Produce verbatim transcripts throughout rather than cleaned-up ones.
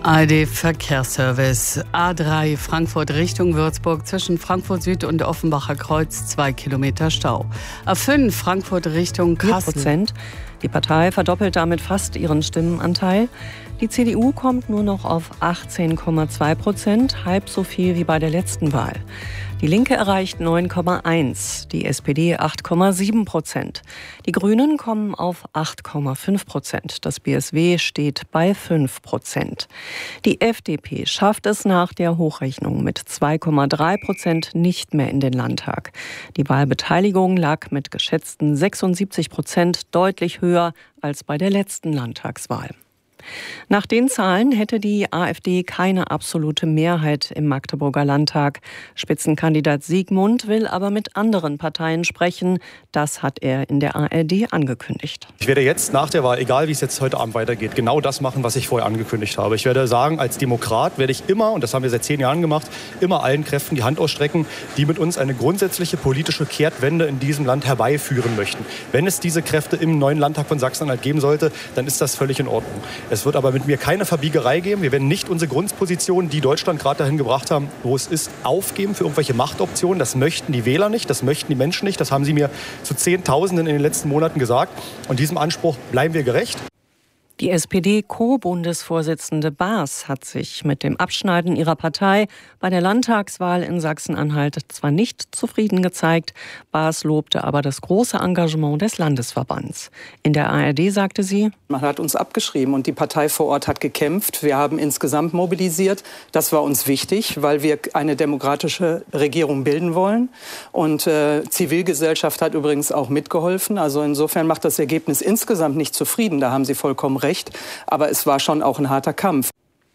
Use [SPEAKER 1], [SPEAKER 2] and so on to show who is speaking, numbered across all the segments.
[SPEAKER 1] A R D-Verkehrsservice. A drei Frankfurt Richtung Würzburg zwischen Frankfurt Süd und Offenbacher Kreuz zwei Kilometer Stau. A fünf Frankfurt Richtung Kassel.
[SPEAKER 2] vier Prozent. Die Partei verdoppelt damit fast ihren Stimmenanteil. Die C D U kommt nur noch auf achtzehn Komma zwei Prozent, halb so viel wie bei der letzten Wahl. Die Linke erreicht neun Komma eins, die S P D acht Komma sieben Prozent. Die Grünen kommen auf acht Komma fünf Prozent. Das B S W steht bei fünf Prozent. Die F D P schafft es nach der Hochrechnung mit zwei Komma drei Prozent nicht mehr in den Landtag. Die Wahlbeteiligung lag mit geschätzten sechsundsiebzig Prozent deutlich höher als bei der letzten Landtagswahl. Nach den Zahlen hätte die AfD keine absolute Mehrheit im Magdeburger Landtag. Spitzenkandidat Siegmund will aber mit anderen Parteien sprechen. Das hat er in der A R D angekündigt.
[SPEAKER 3] Ich werde jetzt nach der Wahl, egal wie es jetzt heute Abend weitergeht, genau das machen, was ich vorher angekündigt habe. Ich werde sagen, als Demokrat werde ich immer, und das haben wir seit zehn Jahren gemacht, immer allen Kräften die Hand ausstrecken, die mit uns eine grundsätzliche politische Kehrtwende in diesem Land herbeiführen möchten. Wenn es diese Kräfte im neuen Landtag von Sachsen-Anhalt geben sollte, dann ist das völlig in Ordnung. Es wird aber mit mir keine Verbiegerei geben. Wir werden nicht unsere Grundposition, die Deutschland gerade dahin gebracht haben, wo es ist, aufgeben für irgendwelche Machtoptionen. Das möchten die Wähler nicht, das möchten die Menschen nicht. Das haben sie mir zu Zehntausenden in den letzten Monaten gesagt. Und diesem Anspruch bleiben wir gerecht.
[SPEAKER 2] Die S P D-Co-Bundesvorsitzende Baas hat sich mit dem Abschneiden ihrer Partei bei der Landtagswahl in Sachsen-Anhalt zwar nicht zufrieden gezeigt, Baas lobte aber das große Engagement des Landesverbands. In der A R D sagte sie:
[SPEAKER 4] Man hat uns abgeschrieben und die Partei vor Ort hat gekämpft. Wir haben insgesamt mobilisiert. Das war uns wichtig, weil wir eine demokratische Regierung bilden wollen. Und äh, Zivilgesellschaft hat übrigens auch mitgeholfen. Also insofern macht das Ergebnis insgesamt nicht zufrieden. Da haben Sie vollkommen recht. Aber es war schon auch ein harter Kampf.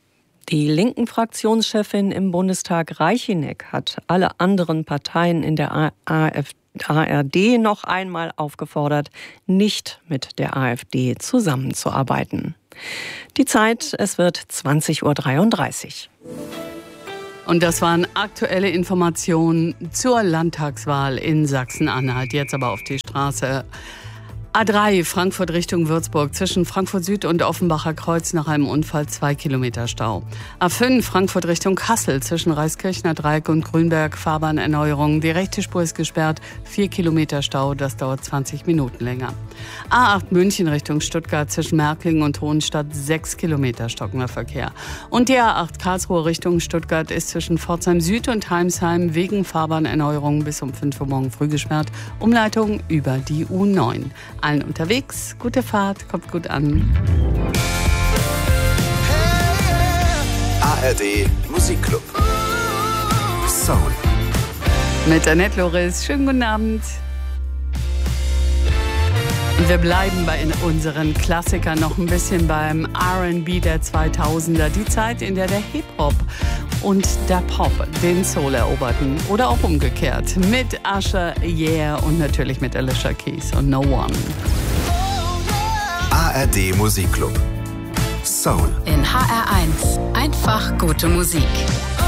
[SPEAKER 2] Die linken Fraktionschefin im Bundestag Reicheneck hat alle anderen Parteien in der A R D noch einmal aufgefordert, nicht mit der AfD zusammenzuarbeiten. Die Zeit, es wird zwanzig Uhr dreiunddreißig.
[SPEAKER 1] Und das waren aktuelle Informationen zur Landtagswahl in Sachsen-Anhalt. Jetzt aber auf die Straße. A drei Frankfurt Richtung Würzburg zwischen Frankfurt Süd und Offenbacher Kreuz nach einem Unfall zwei Kilometer Stau. A fünf Frankfurt Richtung Kassel zwischen Reiskirchner Dreieck und Grünberg Fahrbahnerneuerung. Die rechte Spur ist gesperrt, vier Kilometer Stau, das dauert zwanzig Minuten länger. A acht München Richtung Stuttgart zwischen Märklingen und Hohenstadt sechs Kilometer stockender Verkehr. Und die A acht Karlsruhe Richtung Stuttgart ist zwischen Pforzheim Süd und Heimsheim wegen Fahrbahnerneuerung bis um fünf Uhr morgen früh gesperrt. Umleitung über die U neun. Allen unterwegs, gute Fahrt, kommt gut an.
[SPEAKER 5] A R D Musikclub Soul
[SPEAKER 1] Mit Annette Loris, schönen guten Abend. Und wir bleiben bei unseren Klassikern noch ein bisschen beim R and B der zweitausender. Die Zeit, in der der Hip-Hop und der Pop den Soul eroberten. Oder auch umgekehrt. Mit Usher, Yeah und natürlich mit Alicia Keys und No One.
[SPEAKER 5] A R D Musikclub Soul
[SPEAKER 6] in H R eins. Einfach gute Musik.